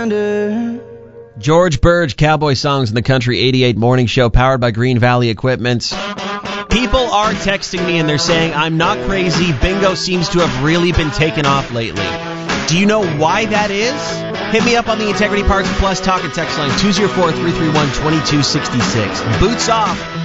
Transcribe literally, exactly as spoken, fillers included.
wonder. George Burge, Cowboy Songs in the Country eighty-eight Morning Show, powered by Green Valley Equipment. People are texting me and they're saying, I'm not crazy. Bingo seems to have really been taken off lately. Do you know why that is? Hit me up on the Integrity Parts Plus Talk and Text line two oh four, three three one, two two six six. Boots off.